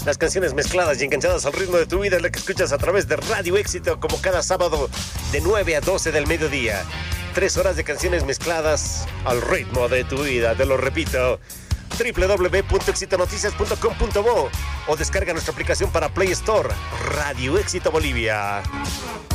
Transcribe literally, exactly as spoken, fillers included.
Las canciones mezcladas y enganchadas al ritmo de tu vida es la que escuchas a través de Radio Éxito, como cada sábado de nueve a doce del mediodía. Tres horas de canciones mezcladas al ritmo de tu vida. Te lo repito, doble u doble u doble u punto éxito noticias punto com punto bo o descarga nuestra aplicación para Play Store, Radio Éxito Bolivia.